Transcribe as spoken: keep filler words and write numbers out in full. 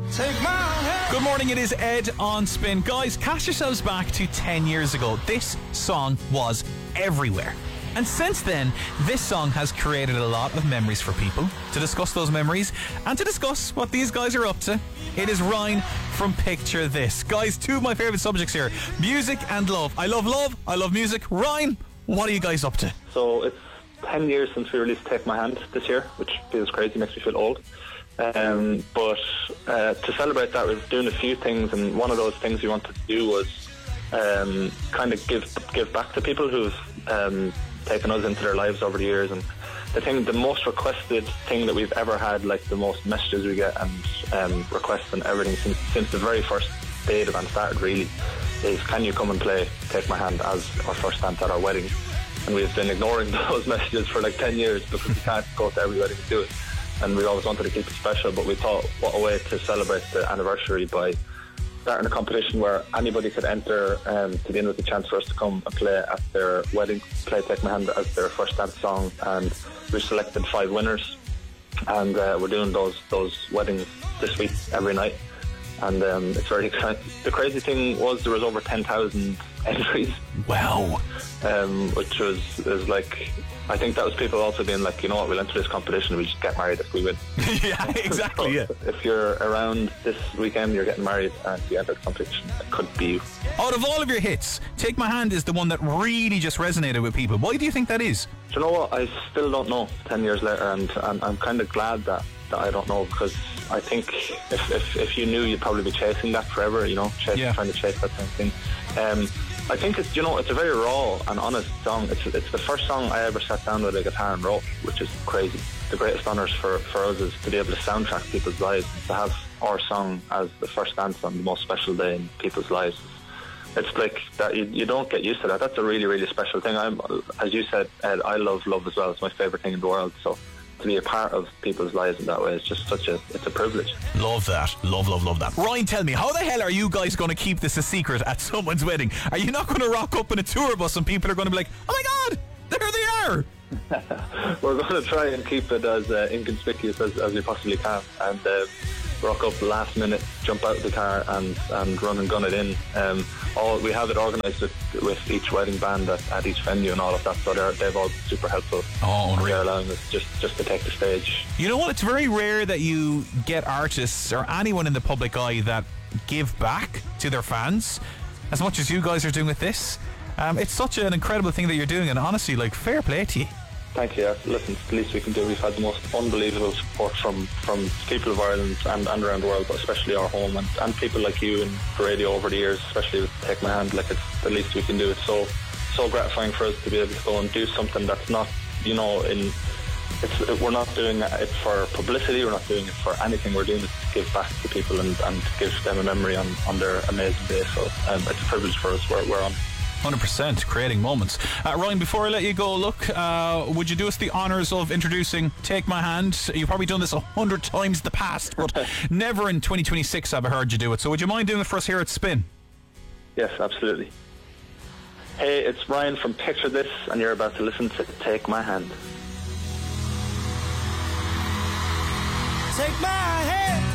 Take my hand. Good morning, it is Ed on Spin. Guys, cast yourselves back to ten years ago. This song was everywhere. And since then, this song has created a lot of memories for people. To discuss those memories and to discuss what these guys are up to, it is Ryan from Picture This. Guys, two of my favourite subjects here, music and love. I love love, I love music. Ryan, what are you guys up to? So it's ten years since we released Take My Hand this year, which feels crazy, makes me feel old. Um, but uh, to celebrate that, we're doing a few things, and one of those things we wanted to do was um, kind of give give back to people who've um, taken us into their lives over the years. And the thing, the most requested thing that we've ever had, like the most messages we get and um, requests and everything since, since the very first day the band started, really, is can you come and play Take My Hand as our first dance at our wedding? And we've been ignoring those messages for like ten years because we can't go to every wedding to do it. And we always wanted to keep it special, but we thought, what a way to celebrate the anniversary by starting a competition where anybody could enter um, to begin with a chance for us to come and play at their wedding, play Take My Hand as their first dance song. And we selected five winners, and uh, we're doing those those weddings this week every night. And um, it's very exciting. The crazy thing was there was over ten thousand entries. Wow. Um, which was, was like, I think that was people also being like, you know what, we'll enter this competition and we just get married if we win. Yeah, exactly, so yeah. If you're around this weekend, you're getting married and you enter the competition, it could be you. Out of all of your hits, Take My Hand is the one that really just resonated with people. Why do you think that is? Do you know what, I still don't know ten years later, and, and I'm kind of glad that, that I don't know, because I think if, if, if you knew, you'd probably be chasing that forever, you know, chasing, yeah. trying to chase that kind of thing. Um, I think it's, you know, it's a very raw and honest song. It's it's the first song I ever sat down with a guitar and wrote, which is crazy. The greatest honours for, for us is to be able to soundtrack people's lives, to have our song as the first dance on the most special day in people's lives. It's like that, you, you don't get used to that. That's a really, really special thing. I'm, as you said, Ed, I love love as well. It's my favourite thing in the world. So to be a part of people's lives in that way is just such a, it's a privilege. Love that. Love, love, love that. Ryan, tell me, how the hell are you guys going to keep this a secret at someone's wedding? Are you not going to rock up in a tour bus and people are going to be like, oh my God, there they are? We're going to try and keep it as uh, inconspicuous as, as we possibly can, and uh, rock up last minute, jump out of the car and, and run and gun it in. Um, all we have it organised with, with each wedding band at, at each venue and all of that, so they're, they've all been super helpful. Oh, unreal. They're allowing us just, just to take the stage. You know what? It's very rare that you get artists or anyone in the public eye that give back to their fans as much as you guys are doing with this. Um, it's such an incredible thing that you're doing, and honestly, like, fair play to you. Thank you. Listen, it's the least we can do. We've had the most unbelievable support from, from people of Ireland and, and around the world, but especially our home, and, and people like you and the radio over the years, especially with Take My Hand. Like, it's the least we can do. It's so so gratifying for us to be able to go and do something that's not, you know, in it's we're not doing it for publicity, we're not doing it for anything. We're doing it to give back to people and, and give them a memory on, on their amazing day. So um, it's a privilege for us. We're, we're on. one hundred percent creating moments. Uh, Ryan, before I let you go, look, uh, would you do us the honours of introducing Take My Hand? You've probably done this a hundred times in the past, but never in twenty twenty-six have I heard you do it. So would you mind doing it for us here at Spin? Yes, absolutely. Hey, it's Ryan from Picture This, and you're about to listen to Take My Hand. Take my hand.